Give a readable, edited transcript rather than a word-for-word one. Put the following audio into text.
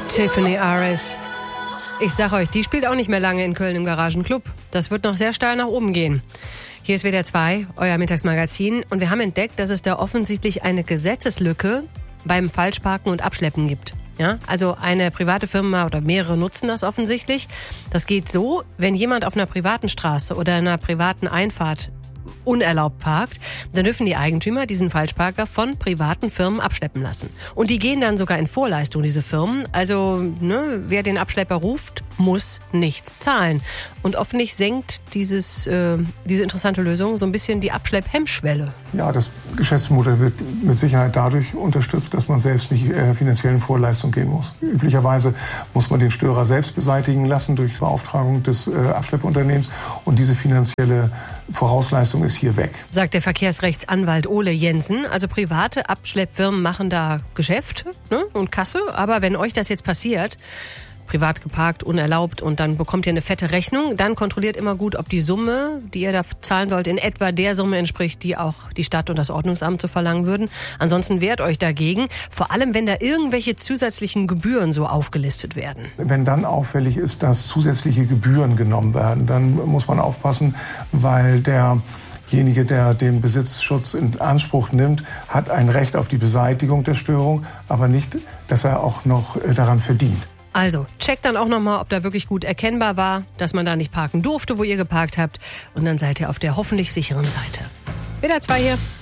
Tiffany Aris. Ich sag euch, die spielt auch nicht mehr lange in Köln im Garagenclub. Das wird noch sehr steil nach oben gehen. Hier ist WDR 2, euer Mittagsmagazin. Und wir haben entdeckt, dass es da offensichtlich eine Gesetzeslücke beim Falschparken und Abschleppen gibt. Ja, also eine private Firma oder mehrere nutzen das offensichtlich. Das geht so, wenn jemand auf einer privaten Straße oder einer privaten Einfahrt unerlaubt parkt, dann dürfen die Eigentümer diesen Falschparker von privaten Firmen abschleppen lassen. Und die gehen dann sogar in Vorleistung, diese Firmen. Also, wer den Abschlepper ruft, muss nichts zahlen. Und offensichtlich senkt diese interessante Lösung so ein bisschen die Abschlepphemmschwelle. Ja, das Geschäftsmodell wird mit Sicherheit dadurch unterstützt, dass man selbst nicht finanziell in Vorleistung gehen muss. Üblicherweise muss man den Störer selbst beseitigen lassen durch Beauftragung des Abschleppunternehmens. Und diese finanzielle Vorausleistung ist hier weg. Sagt der Verkehrsrechtsanwalt Ole Jensen. Also private Abschleppfirmen machen da Geschäft und Kasse. Aber wenn euch das jetzt passiert, privat geparkt, unerlaubt und dann bekommt ihr eine fette Rechnung, dann kontrolliert immer gut, ob die Summe, die ihr da zahlen sollt, in etwa der Summe entspricht, die auch die Stadt und das Ordnungsamt zu verlangen würden. Ansonsten wehrt euch dagegen, vor allem wenn da irgendwelche zusätzlichen Gebühren so aufgelistet werden. Wenn dann auffällig ist, dass zusätzliche Gebühren genommen werden, dann muss man aufpassen, weil derjenige, der den Besitzschutz in Anspruch nimmt, hat ein Recht auf die Beseitigung der Störung, aber nicht, dass er auch noch daran verdient. Also, checkt dann auch nochmal, ob da wirklich gut erkennbar war, dass man da nicht parken durfte, wo ihr geparkt habt. Und dann seid ihr auf der hoffentlich sicheren Seite. WDR 2 hier.